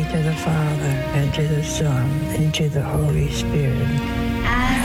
to the Father, and to the Son, and to the Holy Spirit. As